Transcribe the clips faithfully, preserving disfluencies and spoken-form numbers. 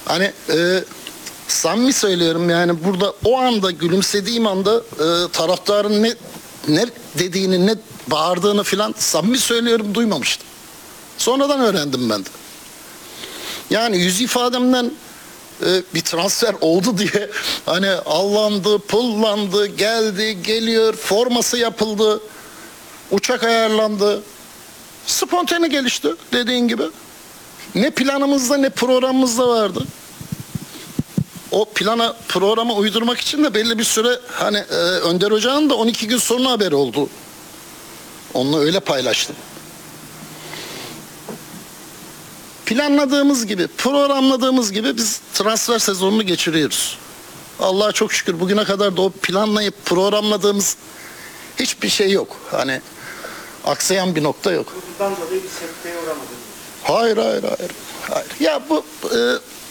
Hani e, samimi söylüyorum, yani burada o anda gülümsediğim anda e, taraftarın ne ne dediğini, ne bağırdığını filan samimi söylüyorum duymamıştım. Sonradan öğrendim ben de. Yani yüz ifademden e, bir transfer oldu diye hani allandı, pullandı, geldi, geliyor, forması yapıldı, uçak ayarlandı. Spontane gelişti dediğin gibi. Ne planımızda ne programımızda vardı. O plana, programa uydurmak için de belli bir süre hani e, Önder Hoca'nın da on iki gün sonra haberi oldu. Onunla öyle paylaştım. Planladığımız gibi, programladığımız gibi biz transfer sezonunu geçiriyoruz. Allah'a çok şükür bugüne kadar da o planlayıp programladığımız hiçbir şey yok. Hani aksayan bir nokta yok. Bundan dolayı bir sekteye uğramadınız. Hayır, hayır, hayır. Hayır. Ya bu e,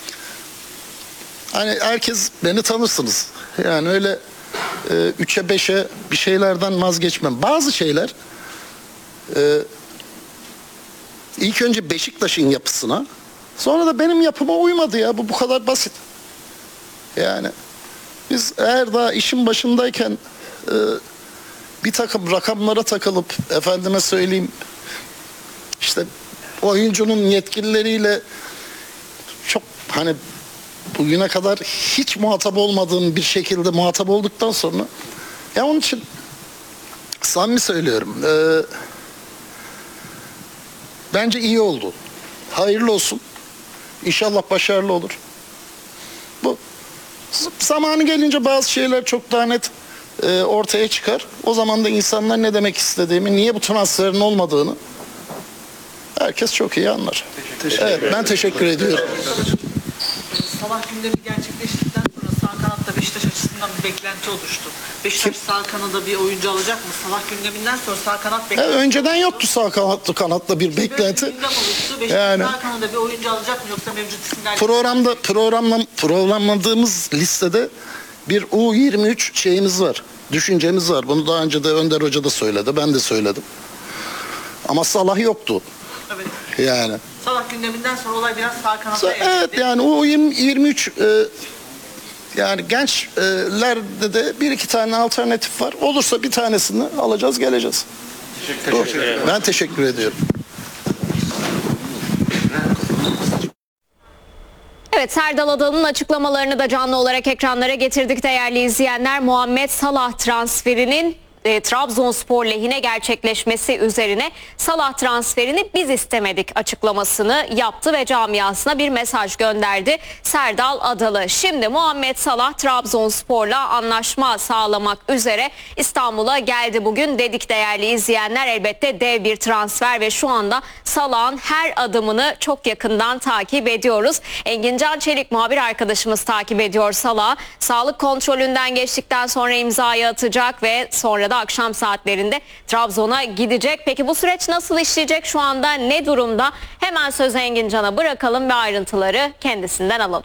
hani herkes beni tanırsınız. Yani öyle e, üçe beşe bir şeylerden vazgeçmem. Bazı şeyler e, ilk önce Beşiktaş'ın yapısına, sonra da benim yapıma uymadı ya. Bu bu kadar basit. Yani biz eğer daha işin başındayken e, bir takım rakamlara takılıp efendime söyleyeyim işte oyuncunun yetkilileriyle çok hani bugüne kadar hiç muhatap olmadığım bir şekilde muhatap olduktan sonra ya onun için samimi söylüyorum e, bence iyi oldu. Hayırlı olsun. İnşallah başarılı olur. Bu zamanı gelince bazı şeyler çok daha net e, ortaya çıkar. O zaman da insanlar ne demek istediğimi, niye bu transferin olmadığını herkes çok iyi anlar. Teşekkür evet, ben teşekkür ediyorum. Salah gündemi gerçekleştikten sonra sağ kanatta Beşiktaş açısından bir beklenti oluştu. Beşiktaş Kim? sağ kanada bir oyuncu alacak mı? Salah gündeminden sonra sağ kanat Ya, beklenti. önceden yoktu sağ kanatlı kanatla bir beklenti. Böyle bir gündem oluştu. Beşiktaş Yani sağ kanada bir oyuncu alacak mı yoksa mevcut isimler? programda programlam programladığımız listede bir U yirmi üç şeyimiz var. Düşüncemiz var. Bunu daha önce de Önder Hoca da söyledi. Ben de söyledim. Ama Salah yoktu. Evet. Yani. Salah gündeminden sonra olay biraz sağ kanata Evet, evrildi. yani U yirmi üç e, yani gençlerde de bir iki tane alternatif var. Olursa bir tanesini alacağız, geleceğiz. Teşekkür ederim. Ben teşekkür ediyorum. Evet, Serdal Adalı'nın açıklamalarını da canlı olarak ekranlara getirdik değerli izleyenler. Muhammed Salah transferinin E, Trabzonspor lehine gerçekleşmesi üzerine Salah transferini biz istemedik açıklamasını yaptı ve camiasına bir mesaj gönderdi Serdal Adalı. Şimdi Muhammed Salah Trabzonspor'la anlaşma sağlamak üzere İstanbul'a geldi bugün dedik değerli izleyenler. Elbette dev bir transfer ve şu anda Salah'ın her adımını çok yakından takip ediyoruz. Engin Can Çelik muhabir arkadaşımız takip ediyor Salah'ı. Sağlık kontrolünden geçtikten sonra imzayı atacak ve sonra da akşam saatlerinde Trabzon'a gidecek. Peki bu süreç nasıl işleyecek? Şu anda ne durumda? Hemen sözü Engin Can'a bırakalım ve ayrıntıları kendisinden alalım.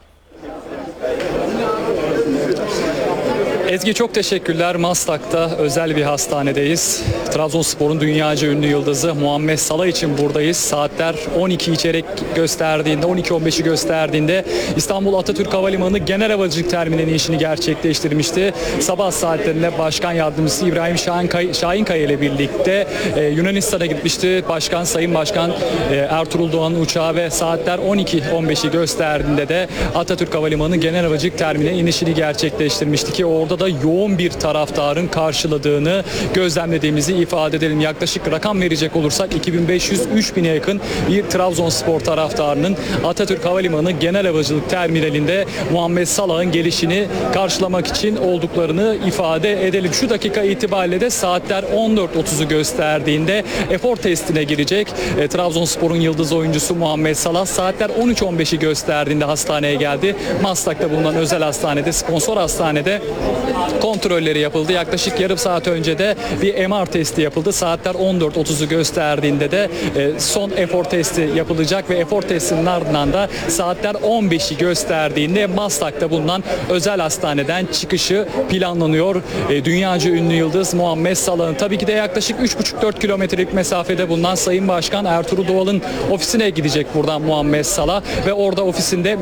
Ezgi çok teşekkürler. Maslak'ta özel bir hastanedeyiz. Trabzonspor'un dünyaca ünlü yıldızı Muhammed Salah için buradayız. Saatler on iki çeyrek gösterdiğinde, on iki on beşi gösterdiğinde İstanbul Atatürk Havalimanı Genel Havacılık Terminali işini gerçekleştirmişti. Sabah saatlerinde Başkan Yardımcısı İbrahim Şahinkaya, Şahinkaya ile birlikte e, Yunanistan'a gitmişti. Başkan, Sayın Başkan e, Ertuğrul Doğan'ın uçağı ve saatler on iki on beşi gösterdiğinde de Atatürk Havalimanı Genel Havacılık Terminali inişini gerçekleştirmişti ki orada da yoğun bir taraftarın karşıladığını gözlemlediğimizi ifade edelim. Yaklaşık rakam verecek olursak iki bin beş yüz üç bine yakın bir Trabzonspor taraftarının Atatürk Havalimanı Genel Havacılık Terminali'nde Muhammed Salah'ın gelişini karşılamak için olduklarını ifade edelim. Şu dakika itibariyle de saatler on dört otuzu gösterdiğinde efor testine girecek. E, Trabzonspor'un yıldız oyuncusu Muhammed Salah saatler on üç on beşi gösterdiğinde hastaneye geldi. Maslak'ta bulunan özel hastanede, sponsor hastanede kontrolleri yapıldı. Yaklaşık yarım saat önce de bir M R testi yapıldı. Saatler on dört otuzu gösterdiğinde de e, son efor testi yapılacak ve efor testinin ardından da saatler on beşi gösterdiğinde Maslak'ta bulunan özel hastaneden çıkışı planlanıyor. E, dünyaca ünlü yıldız Muhammed Salah'ın tabii ki de yaklaşık üç buçuk dört kilometrelik mesafede bulunan Sayın Başkan Ertuğrul Doğan'ın ofisine gidecek buradan Muhammed Salah ve orada ofisinde